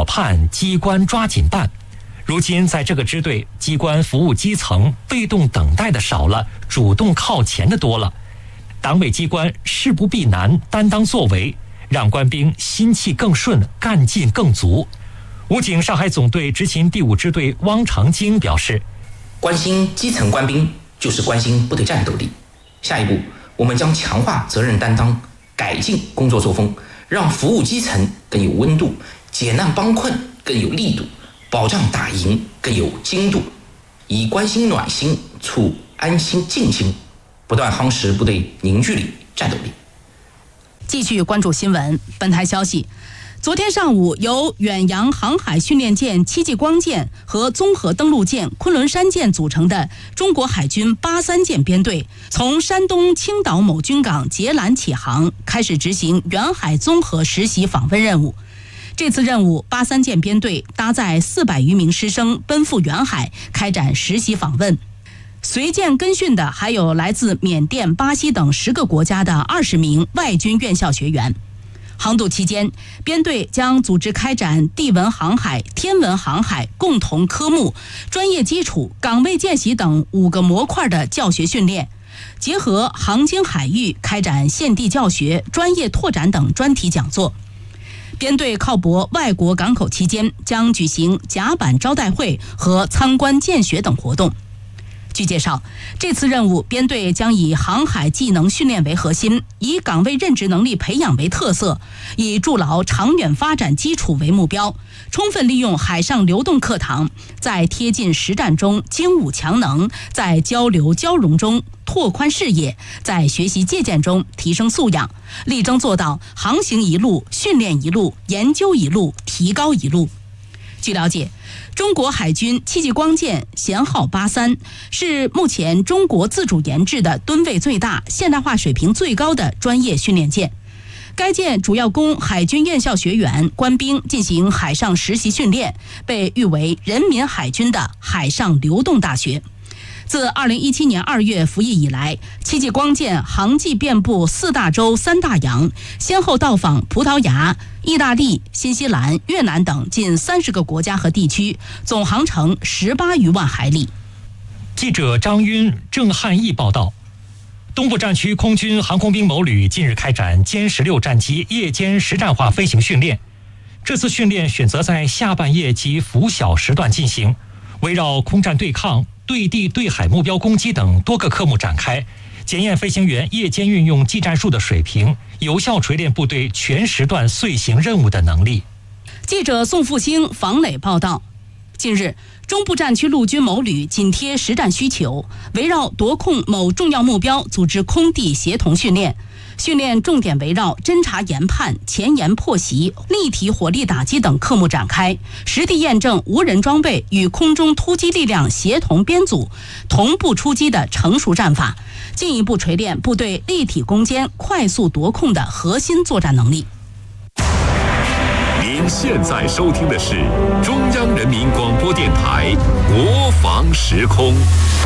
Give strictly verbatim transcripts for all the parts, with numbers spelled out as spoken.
左盼，机关抓紧办。如今在这个支队，机关服务基层，被动等待的少了，主动靠前的多了。党委机关事不避难，担当作为，让官兵心气更顺，干劲更足。武警上海总队执勤第五支队汪长京表示， 关心基层官兵就是关心部队战斗力。下一步，我们将强化责任担当，改进工作作风，让服务基层更有温度，解难帮困更有力度，保障打赢更有精度，以关心暖心促安心静心，不断夯实部队凝聚力、战斗力。 继续关注新闻。本台消息，昨天上午，由远洋航海训练舰戚继光舰和综合登陆舰昆仑山舰组成的中国海军八三舰编队，从山东青岛某军港截拦起航，开始执行远海综合实习访问任务。这次任务，八三舰编队搭载四百余名师生奔赴远海，开展实习访问。随舰跟训的还有来自缅甸、巴西等十个国家的二十名外军院校学员。航渡期间，编队将组织开展地文航海、天文航海共同科目、专业基础、岗位见习等五个模块的教学训练，结合航经海域开展现地教学、专业拓展等专题讲座。编队靠泊外国港口期间，将举行甲板招待会和参观见学等活动。据介绍，这次任务编队将以航海技能训练为核心，以岗位任职能力培养为特色，以筑牢长远发展基础为目标，充分利用海上流动课堂，在贴近实战中精武强能，在交流交融中拓宽视野，在学习借鉴中提升素养，力争做到航行一路、训练一路、研究一路、提高一路。据了解，中国海军戚继光舰舷号八三是目前中国自主研制的吨位最大、现代化水平最高的专业训练舰。该舰主要供海军院校学员、官兵进行海上实习训练，被誉为人民海军的海上流动大学。自二零一七年二月服役以来，戚继光舰航迹遍布四大洲、三大洋，先后到访葡萄牙、意大利、新西兰、越南等近三十个国家和地区，总航程十八余万海里。 记者张晕、郑汉义报道。东部战区空军航空兵某旅近日开展歼十六战机夜间实战化飞行训练。这次训练选择在下半夜及拂晓时段进行，围绕空战对抗、对地对海目标攻击等多个科目展开，检验飞行员夜间运用技战术的水平，有效锤炼部队全时段遂行任务的能力。 记者宋复兴、房磊报道。近日，中部战区陆军某旅紧贴实战需求，围绕夺控某重要目标组织空地协同训练。训练重点围绕侦察研判、前沿破袭、立体火力打击等科目展开，实地验证无人装备与空中突击力量协同编组、同步出击的成熟战法，进一步锤炼部队立体攻坚、快速夺控的核心作战能力。 您现在收听的是中央人民广播电台国防时空。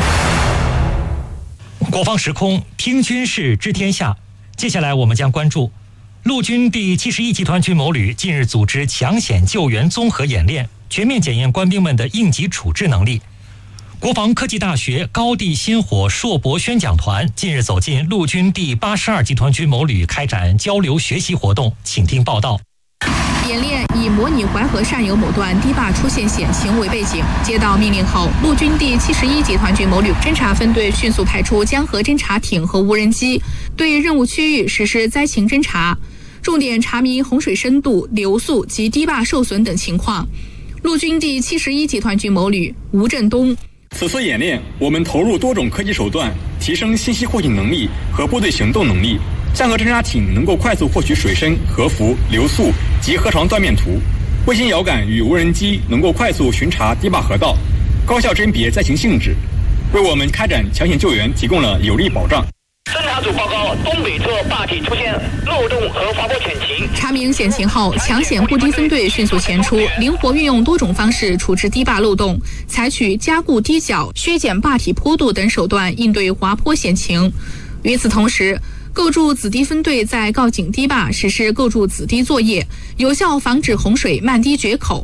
国防时空，听军事知天下。接下来我们将关注陆军第七十一集团军某旅近日组织抢险救援综合演练，全面检验官兵们的应急处置能力。国防科技大学高地薪火硕博宣讲团近日走进陆军第八十二集团军某旅开展交流学习活动，请听报道。 演练以模拟淮河上游某段堤坝出现险情为背景，接到命令后，陆军第七十一集团军某旅侦察分队迅速派出江河侦察艇和无人机，对任务区域实施灾情侦察，重点查明洪水深度、流速及堤坝受损等情况。陆军第七十一集团军某旅吴振东。 此次演练，我们投入多种科技手段，提升信息获取能力和部队行动能力。江河侦察艇能够快速获取水深、河幅、流速及河床断面图，卫星遥感与无人机能够快速巡查堤坝河道，高效甄别灾情性质，为我们开展抢险救援提供了有力保障。 侦察组报告，东北侧坝体出现漏洞和滑坡潜情。 查明险情后，抢险护堤分队迅速前出，灵活运用多种方式处置堤坝漏洞，采取加固堤角、削减坝体坡度等手段应对滑坡险情。与此同时，构筑子堤分队在告警堤坝实施构筑子堤作业，有效防止洪水漫堤决口，